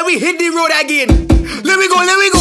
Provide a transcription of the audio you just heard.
we hit the road again. Let me go, let me go.